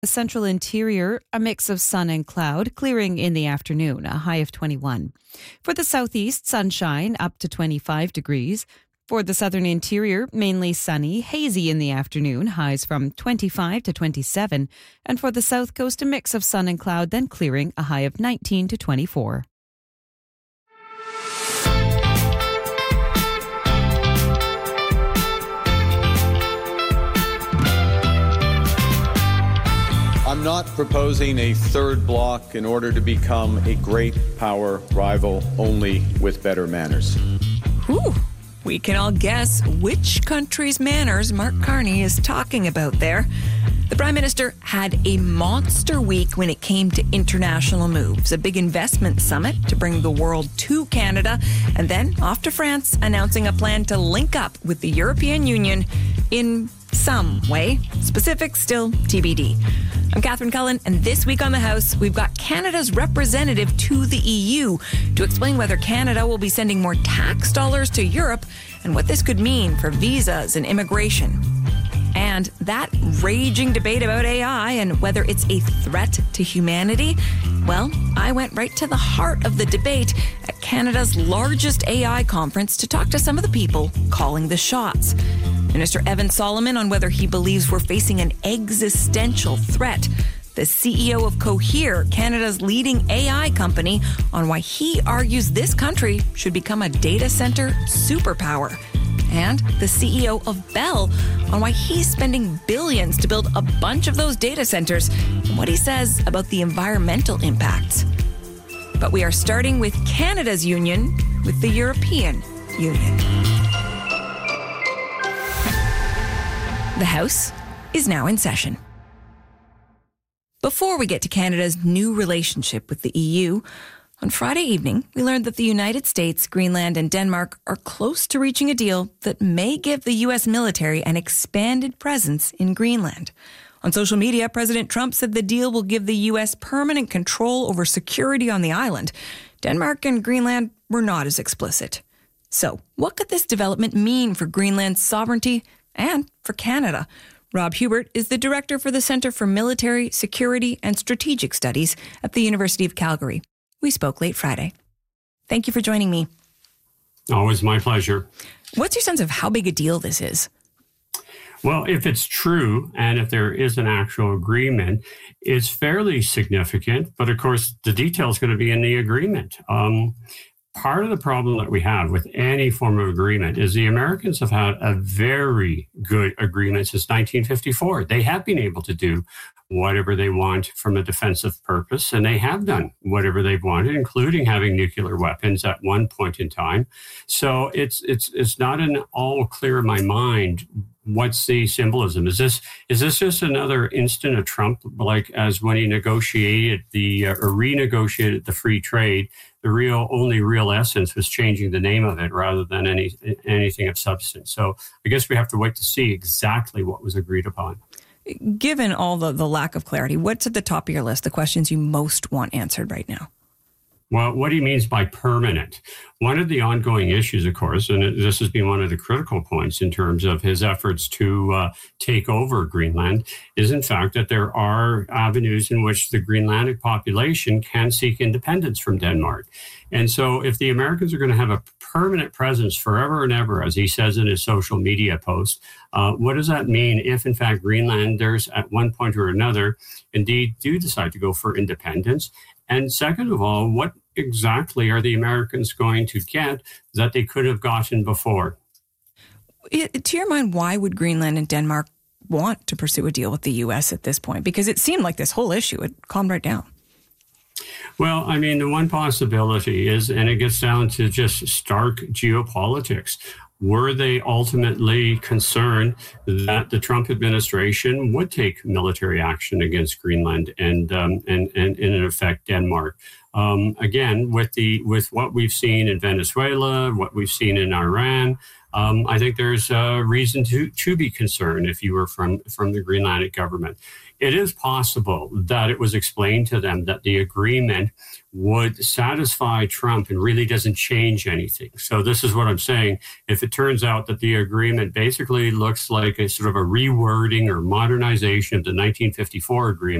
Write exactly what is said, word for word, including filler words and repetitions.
The central interior, a mix of sun and cloud, clearing in the afternoon, a high of twenty-one. For the southeast, sunshine, up to twenty-five degrees. For the southern interior, mainly sunny, hazy in the afternoon, highs from twenty-five to twenty-seven. And for the south coast, a mix of sun and cloud, then clearing, a high of nineteen to twenty-four. I'm not proposing a third bloc in order to become a great power rival, only with better manners. Whew. We can all guess which country's manners Mark Carney is talking about there. The Prime Minister had a monster week when it came to international moves, a big investment summit to bring the world to Canada, and then off to France, announcing a plan to link up with the European Union in some way. Specifics still T B D. I'm Catherine Cullen, and this week on The House, we've got Canada's representative to the E U to explain whether Canada will be sending more tax dollars to Europe and what this could mean for visas and immigration. And that raging debate about A I and whether it's a threat to humanity, well, I went right to the heart of the debate at Canada's largest A I conference to talk to some of the people calling the shots. Minister Evan Solomon on whether he believes we're facing an existential threat. The C E O of Cohere, Canada's leading A I company, on why he argues this country should become a data center superpower. And the C E O of Bell on why he's spending billions to build a bunch of those data centers and what he says about the environmental impacts. But we are starting with Canada's union with the European Union. The House is now in session. Before we get to Canada's new relationship with the E U, on Friday evening, we learned that the United States, Greenland, and Denmark are close to reaching a deal that may give the U S military an expanded presence in Greenland. On social media, President Trump said the deal will give the U S permanent control over security on the island. Denmark and Greenland were not as explicit. So, what could this development mean for Greenland's sovereignty and for Canada? Rob Hubert is the director for the Centre for Military, Security and Strategic Studies at the University of Calgary. We spoke late Friday. Thank you for joining me. Always my pleasure. What's your sense of how big a deal this is? Well, if it's true, and if there is an actual agreement, it's fairly significant. But of course, the detail is going to be in the agreement. Um, part of the problem that we have with any form of agreement is the Americans have had a very good agreement since nineteen fifty-four. They have been able to do whatever they want from a defensive purpose, and they have done whatever they've wanted, including having nuclear weapons at one point in time. So it's it's it's not an all clear in my mind. What's the symbolism? Is this is this just another instant of Trump, like as when he negotiated the uh, or renegotiated the free trade? The real only real essence was changing the name of it rather than any anything of substance. So I guess we have to wait to see exactly what was agreed upon. Given all the, the lack of clarity, what's at the top of your list, the questions you most want answered right now? Well, what he means by permanent. One of the ongoing issues, of course, and this has been one of the critical points in terms of his efforts to uh, take over Greenland, is in fact that there are avenues in which the Greenlandic population can seek independence from Denmark. And so if the Americans are going to have a permanent presence forever and ever, as he says in his social media post, uh, what does that mean if, in fact, Greenlanders at one point or another indeed do decide to go for independence? And second of all, what exactly are the Americans going to get that they could have gotten before? It, to your mind, why would Greenland and Denmark want to pursue a deal with the U S at this point? Because it seemed like this whole issue had calmed right down. Well, I mean, the one possibility is, and it gets down to just stark geopolitics. Were they ultimately concerned that the Trump administration would take military action against Greenland and um, and, and, and in effect Denmark? Um, again, with the with what we've seen in Venezuela, what we've seen in Iran, um, I think there's a reason to, to be concerned if you were from, from the Greenlandic government. It is possible that it was explained to them that the agreement would satisfy Trump and really doesn't change anything. So this is what I'm saying. If it turns out that the agreement basically looks like a sort of a rewording or modernization of the nineteen fifty-four agreement,